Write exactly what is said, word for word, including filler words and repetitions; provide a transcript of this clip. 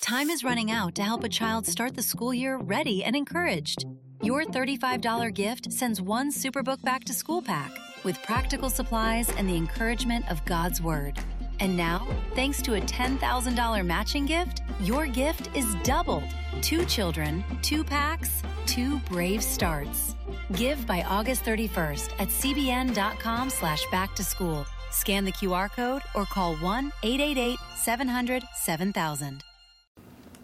Time is running out to help a child start the school year ready and encouraged. Your thirty-five dollars gift sends one Superbook Back to School pack with practical supplies and the encouragement of God's Word. And now, thanks to a ten thousand dollars matching gift, your gift is doubled. Two children, two packs, two brave starts. Give by August thirty-first at cbn.com slash back to school. Scan the Q R code or call one eight eight eight, seven hundred, seven thousand.